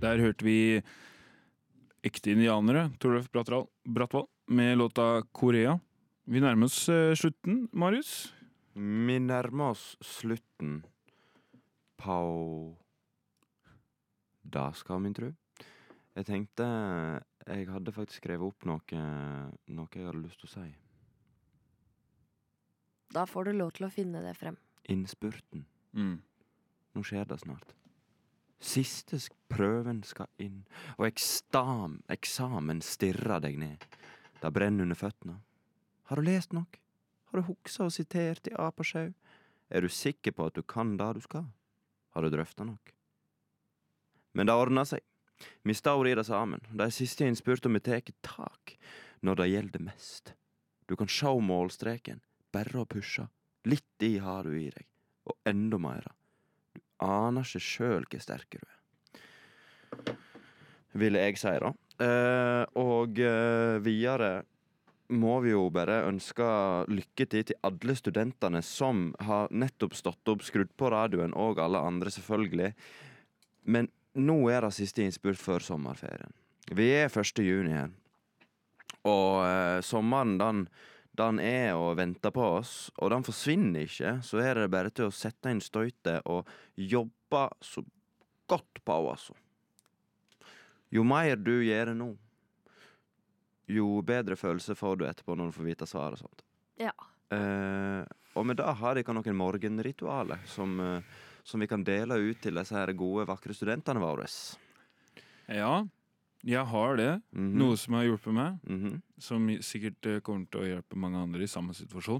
Der hørte vi Ekte indianere, Torleif Brattvall, med låta Korea. Vi nærmer oss slutten, Marius. Vi nærmer oss slutten på da skal min tro. Jeg tenkte jeg hadde faktisk skrevet opp noe jeg hadde lyst til å si. Da får du lov til å finne det frem. Innspurten. Nå skjer det snart. Siste prøven skal inn, og eksamen stirrer deg ned. Det brenner under føttene. Har du lest nok? Har du huksa og sitert i Apersjau? Er du sikker på at du kan det du skal? Har du drøfta nok? Men det ordner seg. Vi står i det sammen. Det er siste innspurt, og vi teker tak når det gjelder mest. Du kan sjå målstreken, bare å pushe. Litt i har du i deg, og enda meira. Du aner ikke sjøl hvor sterke du er. Ville jeg si da. Og videre må vi jo bare ønske lykke til alle studentene som har nettopp stått opp, skrudd på radioen, og alle andre selvfølgelig. Men nå er det siste innspurt før sommerferien. Vi er 1. juni her. Og sommeren, den er å vente på oss, og den forsvinner ikke, så er det bare til å sette inn støyte og jobbe så godt på, altså. Jo mer du gjør det nå, jo bedre følelse får du etterpå når du får vite svar og sånt. Ja. Og med det har jeg noen morgenritualer som vi kan dele ut til disse her gode, vakre studentene våre. Ja, jeg har det. Noe som har hjulpet meg, som sikkert kommer til å hjelpe mange andre i samme situasjon.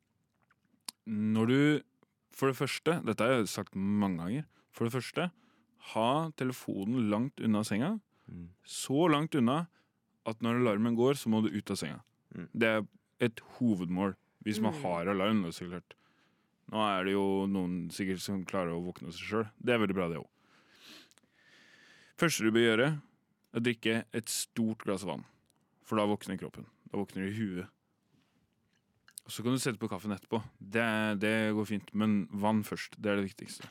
Når du, for det første, dette har jeg sagt mange ganger, for det første, ha telefonen langt unna senga, så langt unna at når alarmen går, så må du ut av senga. Det er et hovedmål, hvis man har alarm, så klart. Nå er det jo noen sikkert som klarer å våkne seg selv. Det er veldig bra, det også. Første du bør gjøre, er å drikke et stort glass vann. For da våkner kroppen. Da våkner du i huet. Og så kan du sette på kaffen etterpå. Det går fint, men vann først. Det er det viktigste.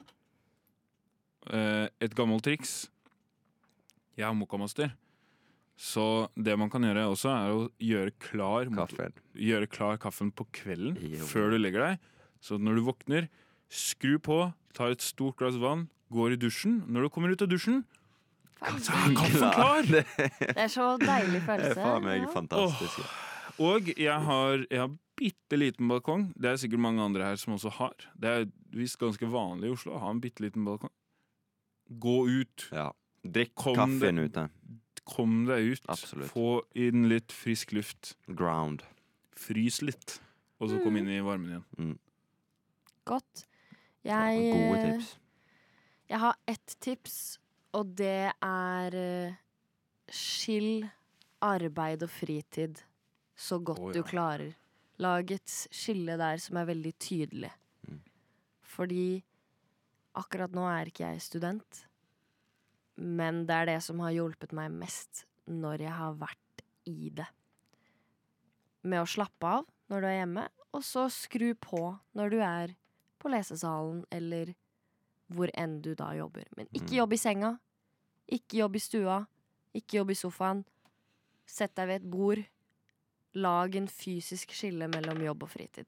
Et gammelt triks. Jeg har mokkamaster. Så det man kan gjøre også er å gjøre klar kaffen på kvelden før du legger deg. Så når du våkner, skru på, tar et stort glass vann, går i dusjen. Når du kommer ut av dusjen, så er kaffen klar! Det er så deilig følelse. Det er faen meg fantastisk. Og jeg har bitteliten balkong. Det er sikkert mange andre her som også har. Det er visst ganske vanlig i Oslo å ha en bitteliten balkong. Gå ut. Ja. Drikk kaffen ute. Kom deg ut. Absolutt. Få inn litt frisk luft. Ground. Frys litt. Og så kom inn i varmen igjen. Godt. Gode tips. Jeg har ett tips, og det er skill arbeid og fritid så godt du klarer. Lag et skille der som er veldig tydelig. Fordi akkurat nå er ikke jeg student, men det er det som har hjulpet meg mest når jeg har vært i det. Med å slappe av når du er hjemme, og så skru på når du er på lesesalen, eller hvor enn du da jobber. Men ikke jobb i senga, ikke jobb i stua, ikke jobb i sofaen. Sett deg ved et bord. Lag en fysisk skille mellom jobb og fritid.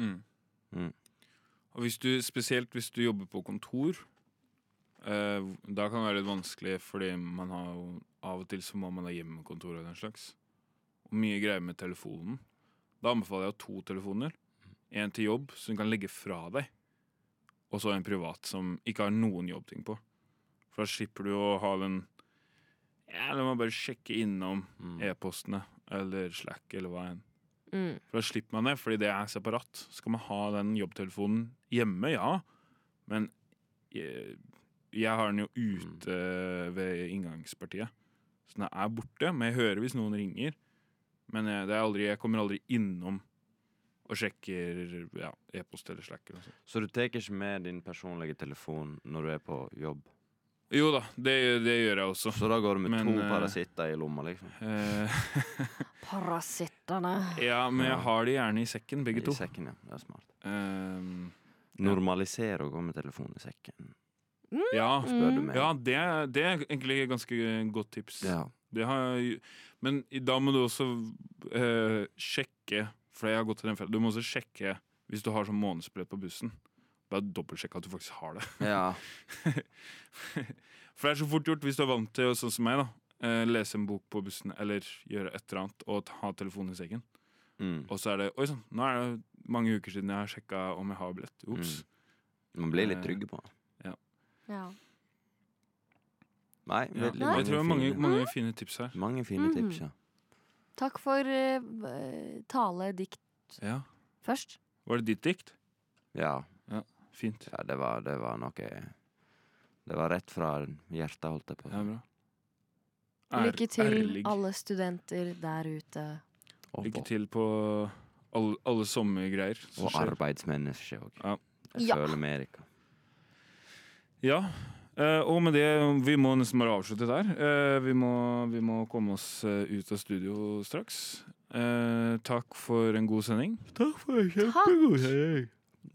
Og spesielt hvis du jobber på kontor, da kan det være litt vanskelig, fordi man har jo av og til så må man ha hjemmekontor og den slags. Og mye greier med telefonen. Da anbefaler jeg å ha 2 telefoner. En til jobb, som du kan legge fra deg. Og så en privat, som ikke har noen jobbting på. For da slipper du å ha den la meg bare sjekke innom e-postene, eller Slack, eller hva enn. For da slipper man det, fordi det er separat. Skal man ha den jobbtelefonen hjemme, ja. Men jeg har den jo ute ved inngangspartiet. Så den er borte, men jeg hører hvis noen ringer. Men jeg kommer aldri innom og sjekker e-post eller Slack eller sånt. Så du teker ikke med din personlige telefon når du er på jobb? Jo da, det gjør jeg også. Så da går du med 2 parasitter i lomma, liksom? Parasitterne. Ja, men jeg har de gjerne i sekken, begge to. I sekken, ja. Det er smart. Normalisere å gå med telefonen i sekken. Ja, spør du meg. ja det er egentlig et ganske godt tips. Ja. Men da må du også sjekke, for jeg har gått til den fellen. Du må også sjekke hvis du har sånn månedsbillett på bussen. Bare dobbeltsjekke at du faktisk har det. Ja. For det er så fort gjort hvis du er vant til, sånn som meg, da, lese en bok på bussen eller gjøre et eller annet og ha telefonen i sekken. Og så er det oi sånn, nå er det mange uker siden jeg har sjekka om jeg har billett. Ops. Man blir litt trygge på. Ja. Nei, veldig Jeg tror det er mange fine tips her. Mange fine tips, ja. Takk for tale, dikt først. Var det ditt dikt? Ja. Fint. Ja, det var noe Det var rett fra hjertet, holdt jeg på. Ja, bra. Lykke til, Ærlig. alle studenter der ute. Lykke til på alle sommergreier som Og skjer. arbeidsmennesker òg. Ja. Jeg føler med Erika. Ja, og med det, vi må nesten bare avslutte der. Vi må komme oss ut av studio straks. Takk for en god sending. Takk for en kjempegod sending.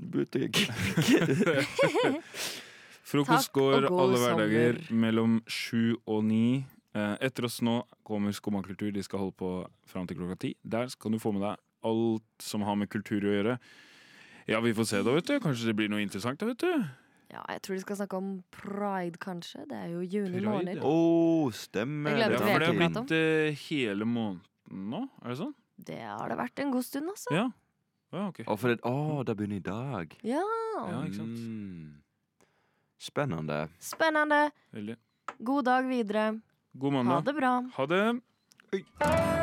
Frokost Takk og går god alle hverdager sommer. mellom 7 og 9. Etter oss nå kommer Skumma kultur. De skal holde på fram til klokka 10. Der skal du få med deg alt som har med kultur å gjøre. Ja, vi får se da, vet du. Kanskje det blir noe interessant da, vet du. Ja, jeg tror de skal snakke om pride, kanskje. Det er jo juni Pride, måned. ja. Stemmer. Jeg glemte Ja, for det har Vet du blitt hele måneden nå, er det sånn? Det har det vært en god stund, altså. Ja, ok. Det begynner i dag. Ja. Ja, ikke sant? Spennende. Spennende. Veldig. God dag videre. God Ha mandag. det bra. Ha det.